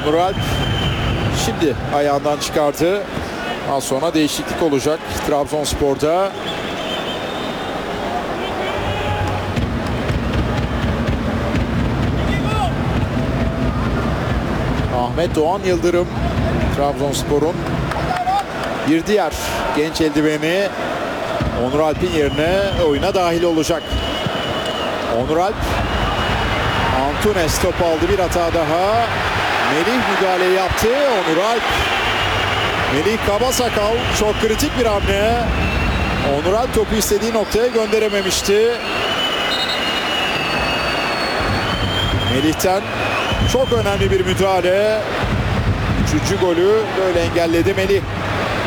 Onur Alp şimdi ayağından çıkardı. Az sonra değişiklik olacak Trabzonspor'da. Ahmet Doğan Yıldırım, Trabzonspor'un bir diğer genç eldiveni, Onur Alp'in yerine oyuna dahil olacak. Onur Alp, Antunes top aldı, bir hata daha. Melih müdahaleyi yaptı. Onur Alp, Melih Kabasakal, çok kritik bir hamle. Onur Alp topu istediği noktaya gönderememişti. Melih'ten çok önemli bir müdahale. Üçüncü golü böyle engelledi Melih.